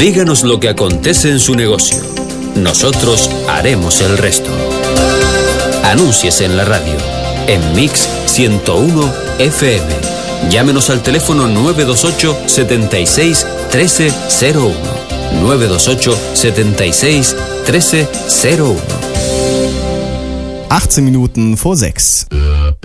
Díganos lo que acontece en su negocio. Nosotros haremos el resto. Anúnciese en la radio, en Mix 101 FM. Llámenos al teléfono 928 76 1301. 928 76 1301. 18 Minuten vor 6.